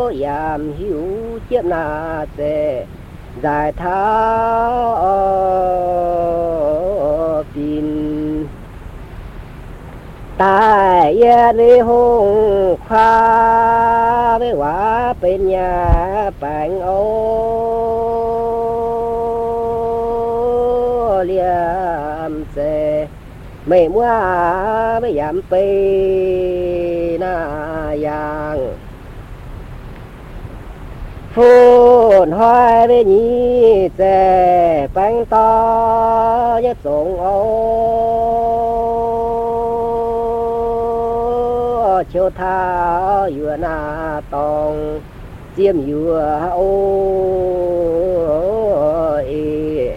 yam hiu chiếc na xe dài tháo pin tại đi hùng khoa với quả bên nhà bạn ô liam xe mày mua với giảm pi na yang phun hoa với nhị xe bánh to nhất sông ô chiều thao vừa na tòng chiêm vừa ô